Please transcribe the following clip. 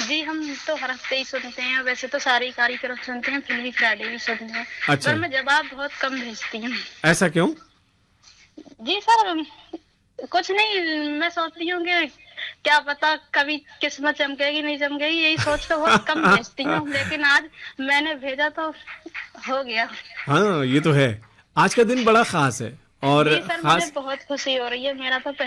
जी, हम तो हर हफ्ते ही सुनते हैं। वैसे तो सारे कार्यक्रम सुनते हैं, फिल्मी फ्राइडे भी सुनते हैं। अच्छा। पर मैं जवाब बहुत कम भेजती हूँ। ऐसा क्यों? जी सर, कुछ नहीं, मैं सोचती हूँ कि क्या पता कभी किस्मत चमकेगी नहीं चमकेगी, यही सोच कर बहुत कम भेजती हूँ। लेकिन आज मैंने भेजा तो हो गया। हाँ, ये तो है। आज का दिन बड़ा खास है और जी सर, मुझे खास बहुत खुशी हो रही है। मेरा तो